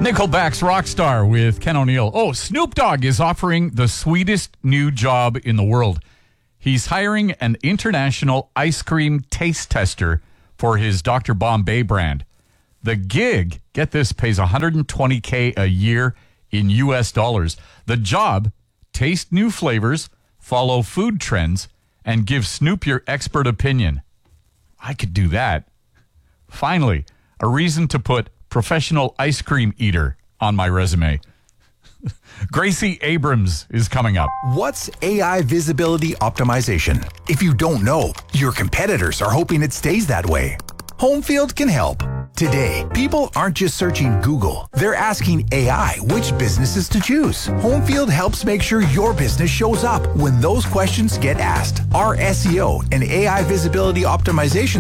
Nickelback's Rockstar with Ken O'Neill. Oh, Snoop Dogg is offering the sweetest new job in the world. He's hiring an international ice cream taste tester for his Dr. Bombay brand. The gig, get this, pays $120K a year in US dollars. The job, taste new flavors, follow food trends, and give Snoop your expert opinion. I could do that. Finally, a reason to put professional ice cream eater on my resume. Gracie Abrams is coming up. What's AI visibility optimization? If you don't know, your competitors are hoping it stays that way. Homefield can help. Today, people aren't just searching Google. They're asking AI which businesses to choose. Homefield helps make sure your business shows up when those questions get asked. Our SEO and AI visibility optimization